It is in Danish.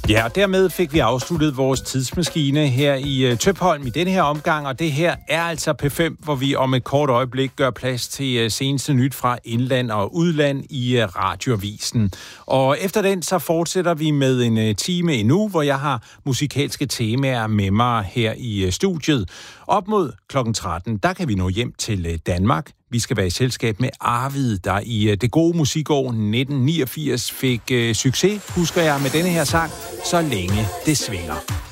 Ja, og dermed fik vi afsluttet vores tidsmaskine her i Tøpholm i denne her omgang, og det her er altså P5, hvor vi om et kort øjeblik gør plads til seneste nyt fra indland og udland i Radioavisen. Og efter den så fortsætter vi med en time endnu, hvor jeg har musikalske temaer med mig her i studiet. Op mod klokken 13, der kan vi nå hjem til Danmark. Vi skal være i selskab med Arvid, der i det gode musikår 1989 fik succes, husker jeg, med denne her sang, Så længe det svinger.